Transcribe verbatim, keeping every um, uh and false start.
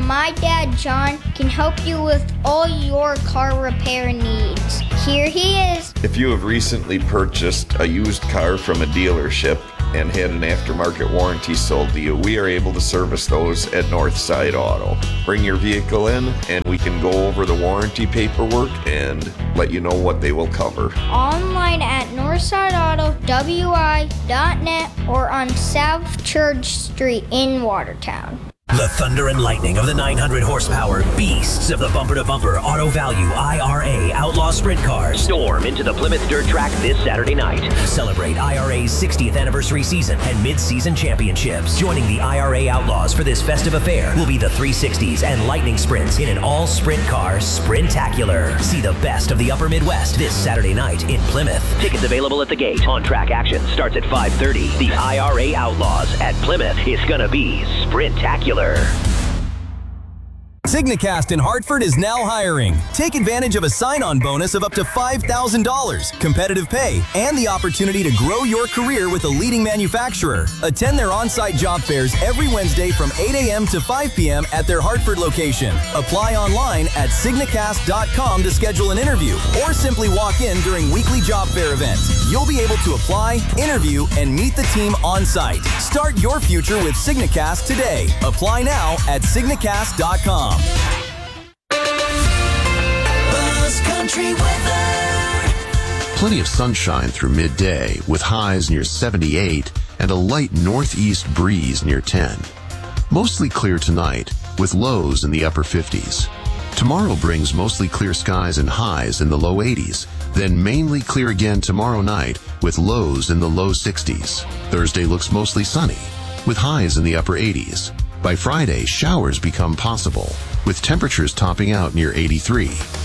my dad, John, can help you with all your car repair needs. Here he is. If you have recently purchased a used car from a dealership and had an aftermarket warranty sold to you, we are able to service those at Northside Auto. Bring your vehicle in and we can go over the warranty paperwork and let you know what they will cover. Online at northside auto w i dot net or on South Church Street in Watertown. The thunder and lightning of the nine hundred horsepower beasts of the bumper-to-bumper Auto Value I R A Outlaw Sprint Cars storm into the Plymouth Dirt Track this Saturday night. Celebrate I R A's sixtieth anniversary season and mid-season championships. Joining the I R A Outlaws for this festive affair will be the three sixties and Lightning Sprints in an all-sprint car Sprintacular. See the best of the Upper Midwest this Saturday night in Plymouth. Tickets available at the gate. On-track action starts at five thirty. The I R A Outlaws at Plymouth is gonna be Sprintacular. Signacast in Hartford is now hiring. Take advantage of a sign-on bonus of up to five thousand dollars, competitive pay, and the opportunity to grow your career with a leading manufacturer. Attend their on-site job fairs every Wednesday from eight a.m. to five p.m. at their Hartford location. Apply online at signacast dot com to schedule an interview, or simply walk in during weekly job fair events. You'll be able to apply, interview, and meet the team on-site. Start your future with Signacast today. Apply now at signacast dot com. Buzz Country weather. Plenty of sunshine through midday with highs near seventy-eight and a light northeast breeze near ten. Mostly clear tonight with lows in the upper fifties. Tomorrow brings mostly clear skies and highs in the low eighties, then mainly clear again tomorrow night with lows in the low sixties. Thursday looks mostly sunny with highs in the upper eighties. By Friday, showers become possible, with temperatures topping out near eighty-three.